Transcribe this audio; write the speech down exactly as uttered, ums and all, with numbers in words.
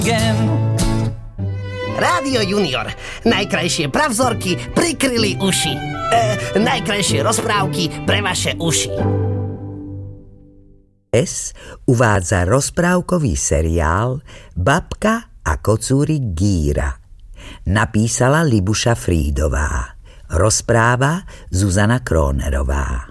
Rádio Junior. Najkrajšie pravzorky prikryli uši. E, najkrajšie rozprávky pre vaše uši. Es uvádza rozprávkový seriál Babka a kocúrik Gíra. Napísala Libuša Frídová. Rozpráva Zuzana Krónerová.